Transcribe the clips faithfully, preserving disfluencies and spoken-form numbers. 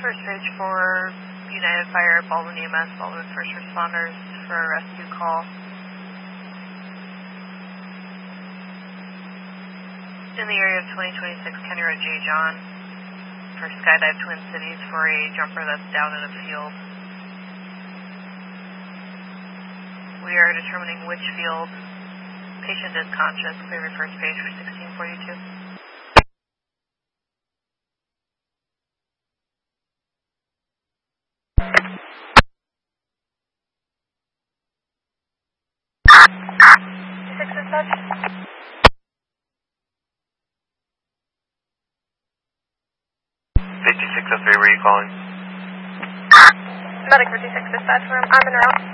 first page for United Fire, Baldwin E M S, Baldwin First Responders for a rescue call. In the area of twenty twenty-six County Road J. John for Skydive Twin Cities for a jumper that's down in a field. We are determining which field. Patient is conscious. Clear your first page for sixteen forty-two. Six dispatch. fifty-six oh three, where are you calling? Medic fifty-six dispatch room. I'm en route.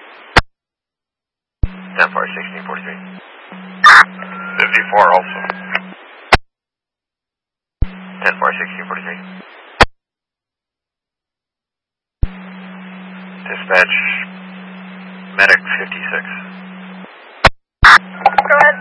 ten four, sixteen forty-three. fifty-four also. ten four, sixteen forty-three. Dispatch, medic fifty-six. Go ahead.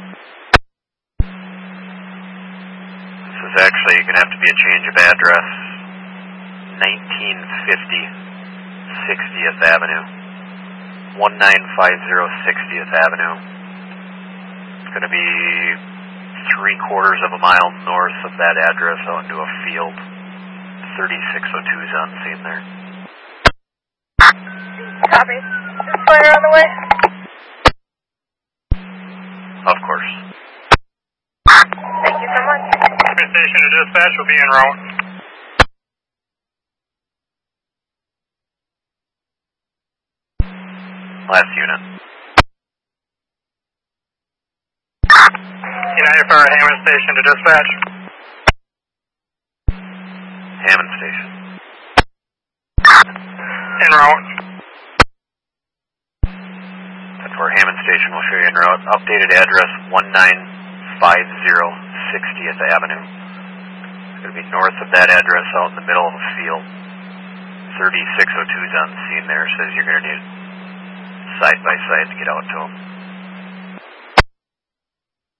This is actually going to have to be a change of address. nineteen fifty sixtieth Avenue. nineteen fifty sixtieth Avenue. It's going to be three quarters of a mile north of that address out into a field. thirty-six oh two is on scene there. Copy. Is fire on the way? Of course. Thank you so much. Station to dispatch will be en route. Last unit. United Fire Hammond Station to dispatch. Hammond Station. En route. That's where Hammond Station will show you en route. Updated address nineteen fifty sixtieth Avenue. It's going to be north of that address out in the middle of a field. thirty-six oh two is on the scene there. Says you're going to need side by side to get out to them.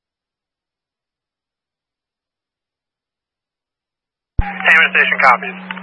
Hammond Station copies.